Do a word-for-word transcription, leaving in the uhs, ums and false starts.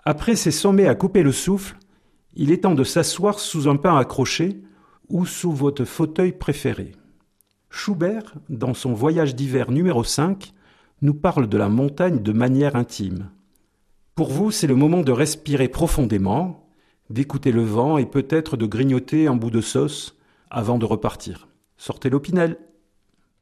Après ces sommets à couper le souffle, il est temps de s'asseoir sous un pain accroché ou sous votre fauteuil préféré. Schubert, dans son voyage d'hiver numéro cinq, nous parle de la montagne de manière intime. Pour vous, c'est le moment de respirer profondément, d'écouter le vent et peut-être de grignoter un bout de sauce avant de repartir. Sortez l'Opinel.